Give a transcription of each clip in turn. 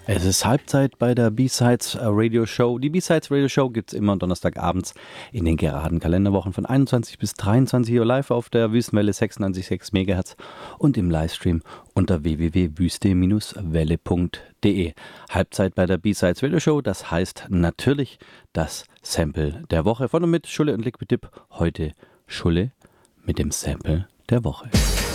Es ist Halbzeit bei der B-Sides Radio Show. Die B-Sides Radio Show gibt es immer Donnerstagabends in den geraden Kalenderwochen von 21 bis 23 Uhr live auf der Wüstenwelle 96,6 MHz und im Livestream unter www.wüste-welle.de. Halbzeit bei der B-Sides Radio Show, das heißt natürlich das Sample der Woche. Von und mit Schulle und Liquid Dip. Heute Schulle mit dem Sample der Woche.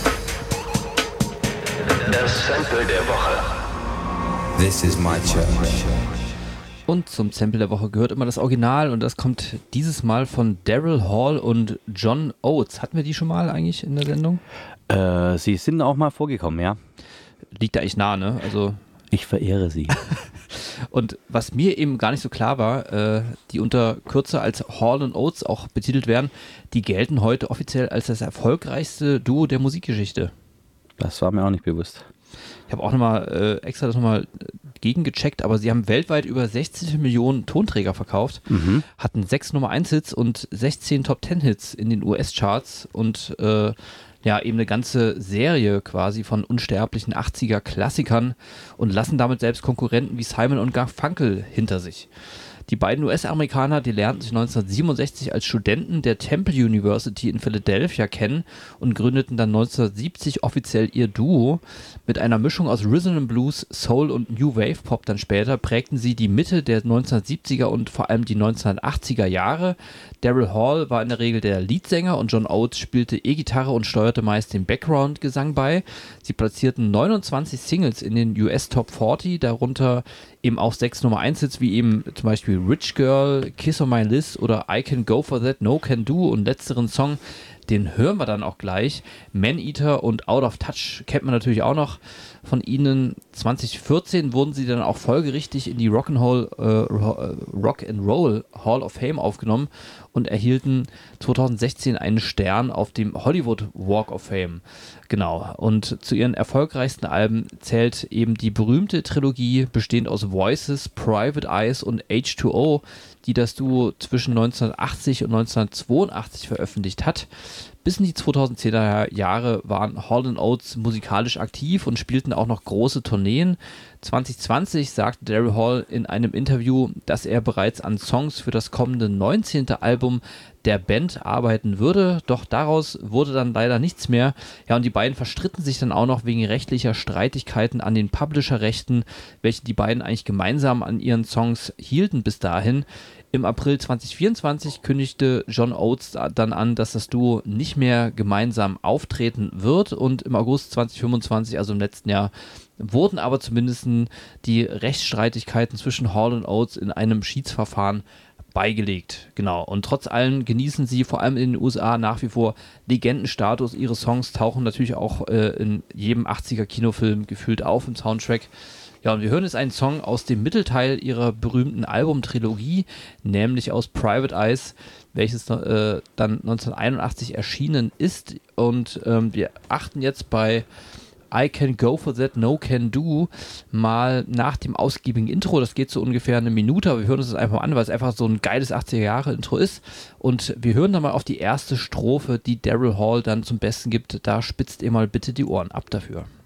Das Sample der Woche. This is my church. Und zum Sample der Woche gehört immer das Original und das kommt dieses Mal von Daryl Hall und John Oates. Hatten wir die schon mal eigentlich in der Sendung? Sie sind auch mal vorgekommen, ja. Liegt da eigentlich nah, ne? Also ich verehre sie. Und was mir eben gar nicht so klar war, die unter Kürze als Hall und Oates auch betitelt werden, die gelten heute offiziell als das erfolgreichste Duo der Musikgeschichte. Das war mir auch nicht bewusst. Ich habe auch nochmal extra das nochmal gegengecheckt, aber sie haben weltweit über 60 Millionen Tonträger verkauft, hatten 6 Nummer-1-Hits und 16 Top-10-Hits in den US-Charts und eben eine ganze Serie quasi von unsterblichen 80er-Klassikern und lassen damit selbst Konkurrenten wie Simon und Garfunkel hinter sich. Die beiden US-Amerikaner, die lernten sich 1967 als Studenten der Temple University in Philadelphia kennen und gründeten dann 1970 offiziell ihr Duo. Mit einer Mischung aus Rhythm and Blues, Soul und New Wave Pop dann später prägten sie die Mitte der 1970er und vor allem die 1980er Jahre. Daryl Hall war in der Regel der Leadsänger und John Oates spielte E-Gitarre und steuerte meist den Background-Gesang bei. Sie platzierten 29 Singles in den US Top 40, darunter eben auch 6 Nummer-1-Hits wie eben zum Beispiel Rich Girl, Kiss on My List oder I Can Go For That, No Can Do und letzteren Song, den hören wir dann auch gleich. Man-Eater und Out of Touch kennt man natürlich auch noch von ihnen. 2014 wurden sie dann auch folgerichtig in die Rock'n'Roll Hall of Fame aufgenommen und erhielten 2016 einen Stern auf dem Hollywood Walk of Fame. Genau, und zu ihren erfolgreichsten Alben zählt eben die berühmte Trilogie, bestehend aus Voices, Private Eyes und H2O, die das Duo zwischen 1980 und 1982 veröffentlicht hat. Bis in die 2010er Jahre waren Hall & Oates musikalisch aktiv und spielten auch noch große Tourneen. 2020 sagte Daryl Hall in einem Interview, dass er bereits an Songs für das kommende 19. Album der Band arbeiten würde, doch daraus wurde dann leider nichts mehr. Ja, und die beiden verstritten sich dann auch noch wegen rechtlicher Streitigkeiten an den Publisher-Rechten, welche die beiden eigentlich gemeinsam an ihren Songs hielten bis dahin. Im April 2024 kündigte John Oates dann an, dass das Duo nicht mehr gemeinsam auftreten wird und im August 2025, also im letzten Jahr, wurden aber zumindest die Rechtsstreitigkeiten zwischen Hall und Oates in einem Schiedsverfahren beigelegt. Genau. Und trotz allem genießen sie vor allem in den USA nach wie vor Legendenstatus. Ihre Songs tauchen natürlich auch in jedem 80er-Kinofilm gefühlt auf im Soundtrack. Ja, und wir hören jetzt einen Song aus dem Mittelteil ihrer berühmten Albumtrilogie, nämlich aus Private Eyes, welches dann 1981 erschienen ist. Und wir achten jetzt bei I Can Go For That, No Can Do mal nach dem ausgiebigen Intro. Das geht so ungefähr eine Minute, aber wir hören uns das einfach mal an, weil es einfach so ein geiles 80er-Jahre-Intro ist. Und wir hören dann mal auf die erste Strophe, die Daryl Hall dann zum Besten gibt. Da spitzt ihr mal bitte die Ohren ab dafür.